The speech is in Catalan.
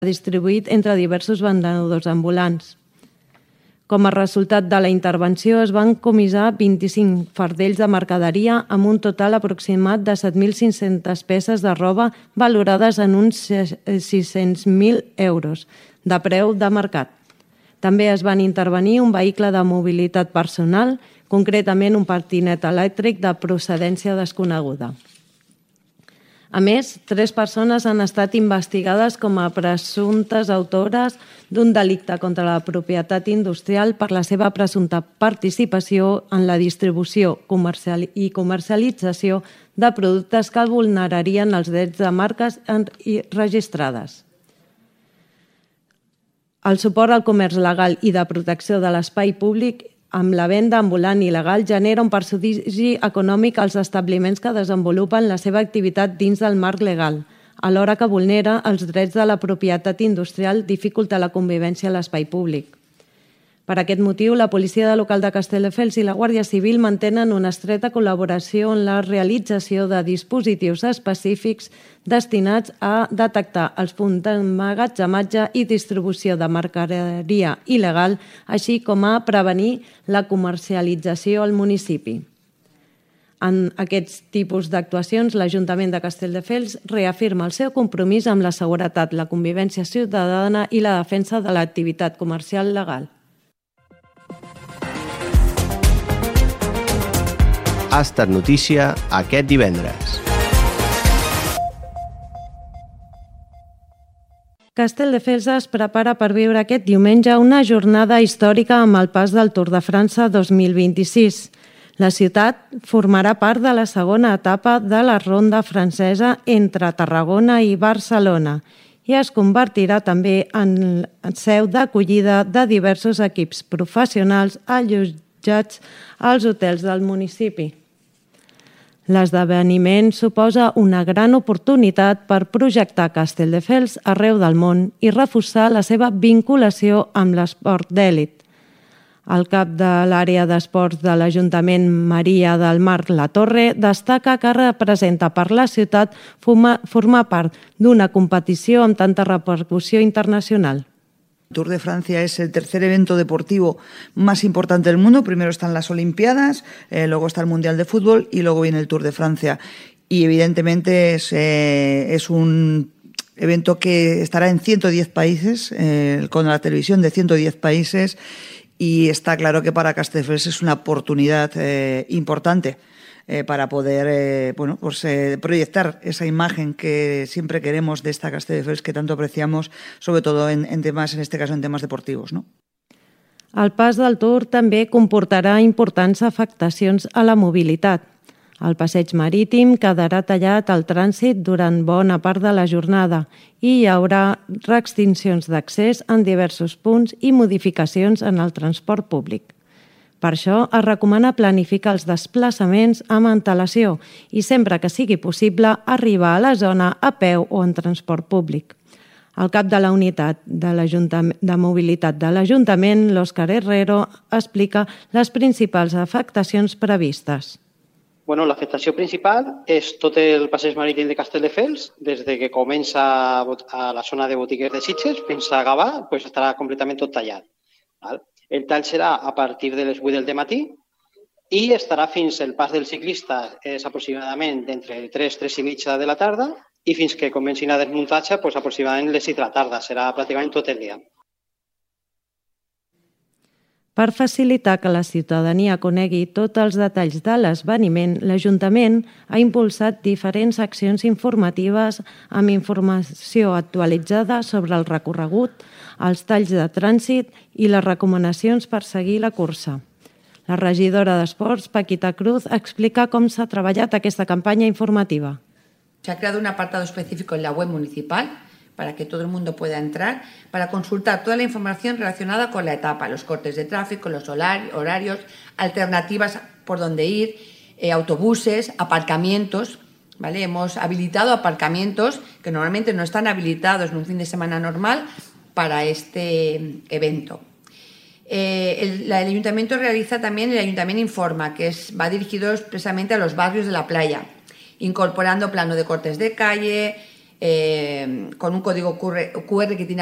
distribuït entre diversos venedors ambulants. Com a resultat de la intervenció es van comissar 25 fardells de mercaderia amb un total aproximat de 7.500 peces de roba valorades en uns 600.000 euros de preu de mercat. També es van intervenir un vehicle de mobilitat personal, concretament un patinet elèctric de procedència desconeguda. A més, 3 persones han estat investigades com a presumptes autores d'un delicte contra la propietat industrial per la seva presumpta participació en la distribució i comercialització de productes que vulnerarien els drets de marques registrades. El suport al comerç legal i de protecció de l'espai públic amb la venda ambulant il·legal genera un perjudici econòmic als establiments que desenvolupen la seva activitat dins del marc legal, alhora que vulnera els drets de la propietat industrial, dificulta la convivència a l'espai públic. Per aquest motiu, la Policia Local de Castelldefels i la Guàrdia Civil mantenen una estreta col·laboració en la realització de dispositius específics destinats a detectar els punts d'emmagatzematge i distribució de mercaderia il·legal, així com a prevenir la comercialització al municipi. En aquests tipus d'actuacions, l'Ajuntament de Castelldefels reafirma el seu compromís amb la seguretat, la convivència ciutadana i la defensa de l'activitat comercial legal. Ha estat notícia aquest divendres. Castelldefels es prepara per viure aquest diumenge una jornada històrica amb el pas del Tour de França 2026. La ciutat formarà part de la segona etapa de la ronda francesa entre Tarragona i Barcelona i es convertirà també en seu d'acollida de diversos equips professionals allotjats als hotels del municipi. L'esdeveniment suposa una gran oportunitat per projectar Castelldefels arreu del món i reforçar la seva vinculació amb l'esport d'èlit. El cap de l'àrea d'esports de l'Ajuntament, Maria del Mar Latorre, destaca que representa per la ciutat formar part d'una competició amb tanta repercussió internacional. El Tour de Francia es el tercer evento deportivo más importante del mundo. Primero están las Olimpiadas, luego está el Mundial de Fútbol y luego viene el Tour de Francia. Y evidentemente es un evento que estará en 110 países, con la televisión de 110 países, y está claro que para Castelldefels es una oportunidad importante para poder proyectar esa imagen que siempre queremos de esta Castelldefels que tanto apreciamos, sobre todo en temas, en este caso en temas deportivos, ¿no? El pas del Tour també comportarà importants afectacions a la mobilitat. El passeig marítim quedarà tallat al trànsit durant bona part de la jornada i hi haurà restriccions d'accés en diversos punts i modificacions en el transport públic. Per això es recomana planificar els desplaçaments amb antelació i sempre que sigui possible arribar a la zona a peu o en transport públic. El cap de la unitat de mobilitat de l'Ajuntament, l'Òscar Herrero, explica les principals afectacions previstes. La afectació principal és tot el passeig marítim de Castelldefels, des que comença a la zona de botigues de Sitges fins a Gavà, estarà completament tot tallat. El tall serà a partir de les 8 del matí i estarà fins el pas del ciclista, és aproximadament entre 3 i mitja de la tarda i fins que comencin a desmuntatge, aproximadament les 6 de la tarda. Serà pràcticament tot el dia. Per facilitar que la ciutadania conegui tots els detalls de l'esdeveniment, l'Ajuntament ha impulsat diferents accions informatives amb informació actualitzada sobre el recorregut, els talls de trànsit i les recomanacions per seguir la cursa. La regidora d'Esports, Paquita Cruz, explica com s'ha treballat aquesta campanya informativa. Se ha creado un apartado específico en la web municipal para que todo el mundo pueda entrar, para consultar toda la información relacionada con la etapa, los cortes de tráfico, los horarios, alternativas por dónde ir, autobuses, aparcamientos, ¿vale? Hemos habilitado aparcamientos que normalmente no están habilitados en un fin de semana normal para este evento. El Ayuntamiento realiza también el Ayuntamiento Informa, que va dirigido expresamente a los barrios de la playa, incorporando plano de cortes de calle, con un código QR que tiene